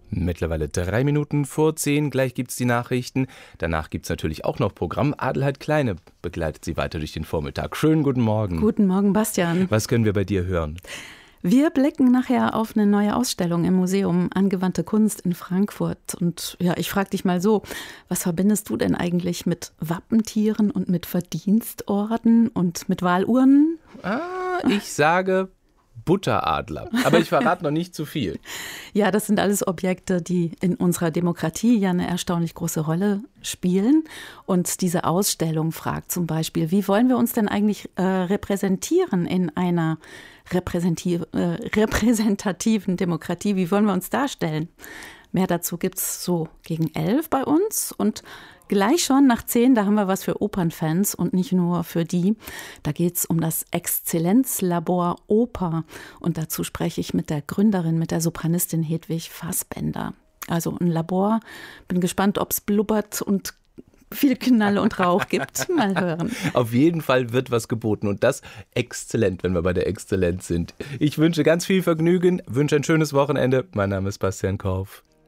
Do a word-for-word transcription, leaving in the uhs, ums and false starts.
Mittlerweile drei Minuten vor zehn, gleich gibt's die Nachrichten. Danach gibt's natürlich auch noch Programm. Adelheid Kleine begleitet Sie weiter durch den Vormittag. Schönen guten Morgen. Guten Morgen, Bastian. Was können wir bei dir hören? Wir blicken nachher auf eine neue Ausstellung im Museum Angewandte Kunst in Frankfurt. Und ja, ich frage dich mal so, was verbindest du denn eigentlich mit Wappentieren und mit Verdienstorden und mit Wahlurnen? Ah, ich sage Butteradler. Aber ich verrate noch nicht zu viel. Ja, das sind alles Objekte, die in unserer Demokratie ja eine erstaunlich große Rolle spielen. Und diese Ausstellung fragt zum Beispiel, wie wollen wir uns denn eigentlich äh, repräsentieren in einer repräsentativ, äh, repräsentativen Demokratie? Wie wollen wir uns darstellen? Mehr dazu gibt's so gegen elf bei uns und gleich schon nach zehn, da haben wir was für Opernfans und nicht nur für die. Da geht's um das Exzellenzlabor Oper und dazu spreche ich mit der Gründerin, mit der Sopranistin Hedwig Fassbender. Also ein Labor, bin gespannt, ob's blubbert und viel Knall und Rauch gibt. Mal hören. Auf jeden Fall wird was geboten und das exzellent, wenn wir bei der Exzellenz sind. Ich wünsche ganz viel Vergnügen, wünsche ein schönes Wochenende. Mein Name ist Bastian Korf.